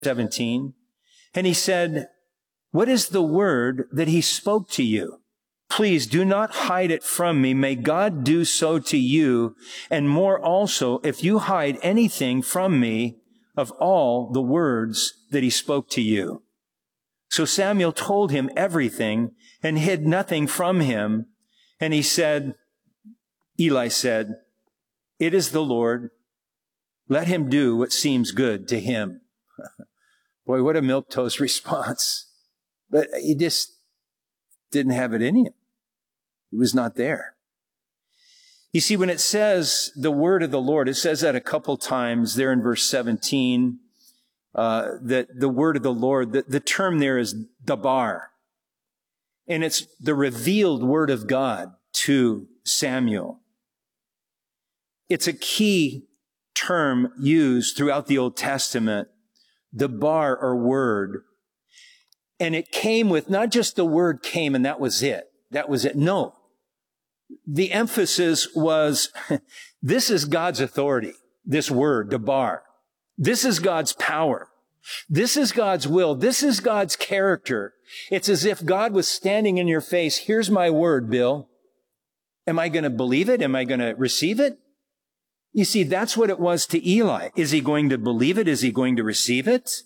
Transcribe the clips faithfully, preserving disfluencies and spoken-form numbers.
seventeen. And he said, what is the word that he spoke to you? Please do not hide it from me. May God do so to you, and more also, if you hide anything from me of all the words that he spoke to you. So Samuel told him everything and hid nothing from him. And he said, Eli said, it is the Lord. Let him do what seems good to him. Boy, what a milquetoast response. But he just didn't have it in him. It was not there. You see, when it says the word of the Lord, it says that a couple times there in verse seventeen, uh, that the word of the Lord, the, the term there is dabar. And it's the revealed word of God to Samuel. It's a key term used throughout the Old Testament, dabar or word. And it came with not just the word came and that was it. That was it. No. The emphasis was, this is God's authority, this word, dabar. This is God's power. This is God's will. This is God's character. It's as if God was standing in your face. Here's my word, Bill. Am I going to believe it? Am I going to receive it? You see, that's what it was to Eli. Is he going to believe it? Is he going to receive it?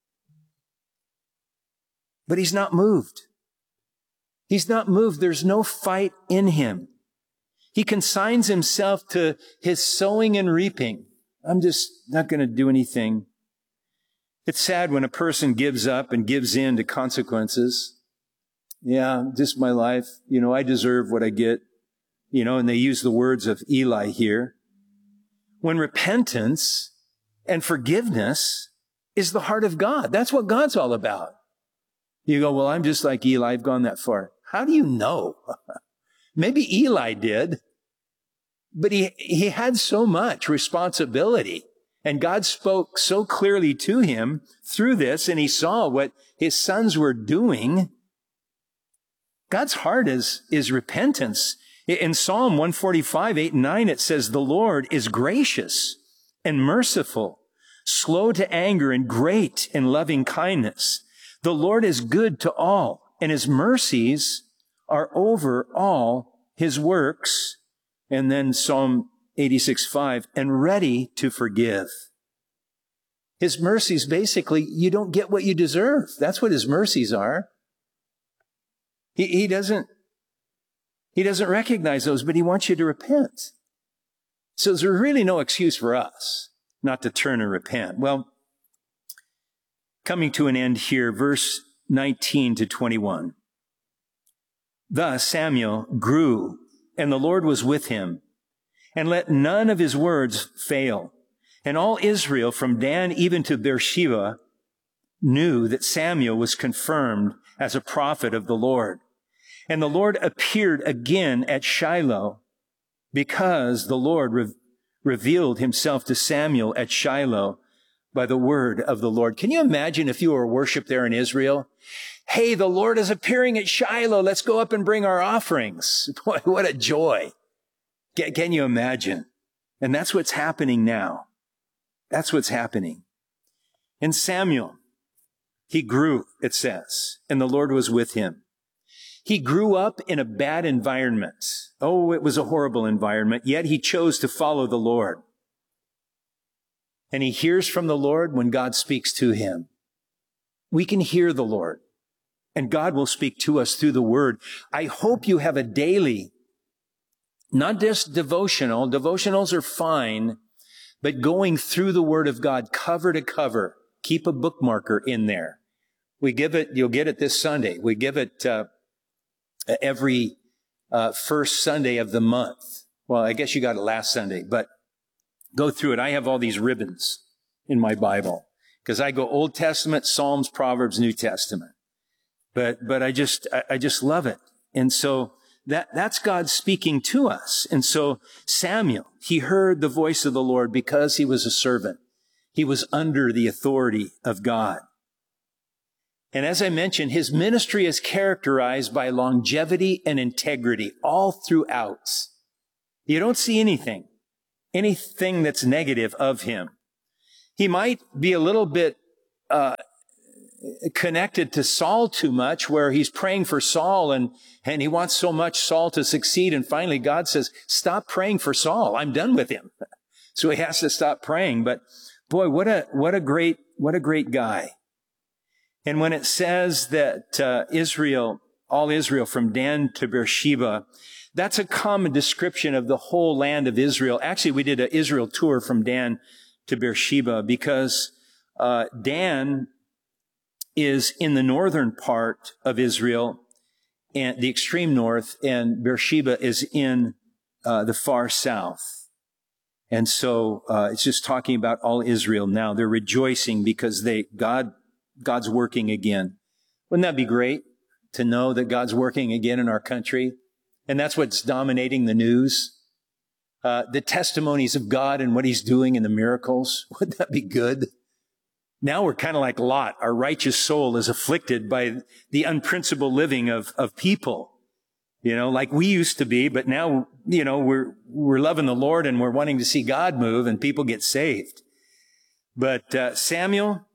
But he's not moved. He's not moved. There's no fight in him. He consigns himself to his sowing and reaping. I'm just not going to do anything. It's sad when a person gives up and gives in to consequences. Yeah, just my life. You know, I deserve what I get. You know, and they use the words of Eli here. When repentance and forgiveness is the heart of God. That's what God's all about. You go, well, I'm just like Eli. I've gone that far. How do you know? Maybe Eli did, but he, he had so much responsibility, and God spoke so clearly to him through this, and he saw what his sons were doing. God's heart is, is repentance. In Psalm one forty-five, eight and nine, it says, the Lord is gracious and merciful, slow to anger and great in loving kindness. The Lord is good to all, and his mercies are over all his works. And then Psalm eighty-six, five, and ready to forgive. His mercies, basically, you don't get what you deserve. That's what his mercies are. He, he doesn't, he doesn't recognize those, but he wants you to repent. So there's really no excuse for us not to turn and repent. Well, coming to an end here, verse nineteen to twenty-one. Thus Samuel grew, and the Lord was with him, and let none of his words fail. And all Israel, from Dan even to Beersheba, knew that Samuel was confirmed as a prophet of the Lord. And the Lord appeared again at Shiloh, because the Lord re- revealed himself to Samuel at Shiloh by the word of the Lord. Can you imagine if you were worship there in Israel? Hey, the Lord is appearing at Shiloh. Let's go up and bring our offerings. Boy, what a joy. Can, can you imagine? And that's what's happening now. That's what's happening. And Samuel, he grew, it says, and the Lord was with him. He grew up in a bad environment. Oh, it was a horrible environment, yet he chose to follow the Lord. And he hears from the Lord when God speaks to him. We can hear the Lord, and God will speak to us through the word. I hope you have a daily, not just devotional. Devotionals are fine, but going through the word of God cover to cover. Keep a bookmarker in there. We give it, you'll get it this Sunday. We give it uh, every uh, first Sunday of the month. Well, I guess you got it last Sunday, but go through it. I have all these ribbons in my Bible because I go Old Testament, Psalms, Proverbs, New Testament. But, but I just, I, I just love it. And so that, that's God speaking to us. And so Samuel, he heard the voice of the Lord because he was a servant. He was under the authority of God. And as I mentioned, his ministry is characterized by longevity and integrity all throughout. You don't see anything, anything that's negative of him. He might be a little bit uh, connected to Saul too much, where he's praying for Saul and, and he wants so much Saul to succeed. And finally, God says, stop praying for Saul. I'm done with him. So he has to stop praying. But boy, what a, what a great, what a great guy. And when it says that uh, Israel, all Israel from Dan to Beersheba, that's a common description of the whole land of Israel. Actually, we did an Israel tour from Dan to Beersheba because uh, Dan is in the northern part of Israel, and the extreme north, and Beersheba is in uh, the far south. And so uh, it's just talking about all Israel now. They're rejoicing because they God God's working again. Wouldn't that be great to know that God's working again in our country? And that's what's dominating the news. Uh, the testimonies of God and what he's doing and the miracles. Wouldn't that be good? Now we're kind of like Lot. Our righteous soul is afflicted by the unprincipled living of, of people, you know, like we used to be. But now, you know, we're, we're loving the Lord and we're wanting to see God move and people get saved. But uh, Samuel,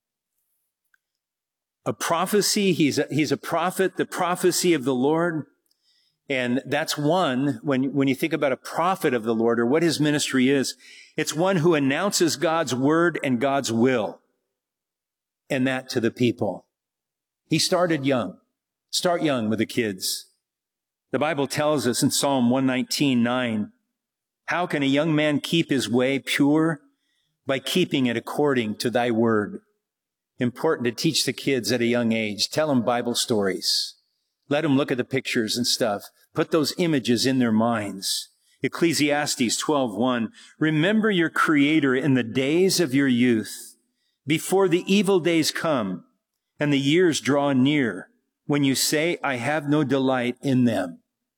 a prophecy, he's a, he's a prophet, the prophecy of the Lord. And that's one, when, when you think about a prophet of the Lord or what his ministry is, it's one who announces God's word and God's will. And that to the people. He started young. Start young with the kids. The Bible tells us in Psalm one nineteen, nine, how can a young man keep his way pure? By keeping it according to thy word. Important to teach the kids at a young age. Tell them Bible stories. Let them look at the pictures and stuff. Put those images in their minds. Ecclesiastes twelve one, remember your Creator in the days of your youth, before the evil days come and the years draw near, when you say, I have no delight in them.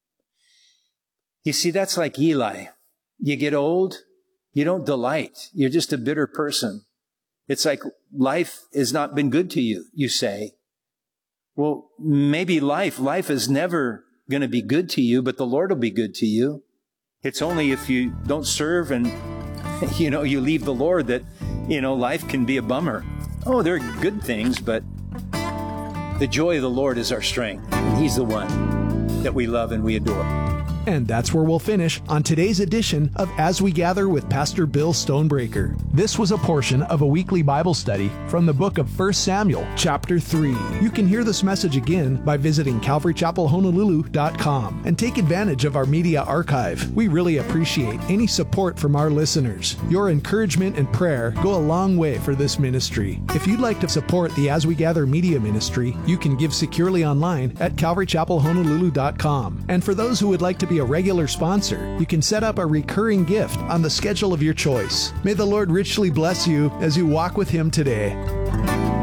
You see, that's like Eli. You get old, you don't delight. You're just a bitter person. It's like life has not been good to you, you say. Well, maybe life, life is never going to be good to you, but the Lord will be good to you. It's only if you don't serve and, you know, you leave the Lord that, you know, life can be a bummer. Oh, there are good things, but the joy of the Lord is our strength. And he's the one that we love and we adore. And that's where we'll finish on today's edition of As We Gather with Pastor Bill Stonebreaker. This was a portion of a weekly Bible study from the book of First Samuel, chapter three. You can hear this message again by visiting calvary chapel honolulu dot com and take advantage of our media archive. We really appreciate any support from our listeners. Your encouragement and prayer go a long way for this ministry. If you'd like to support the As We Gather media ministry, you can give securely online at calvary chapel honolulu dot com. And for those who would like to be a regular sponsor, you can set up a recurring gift on the schedule of your choice. May the Lord richly bless you as you walk with Him today.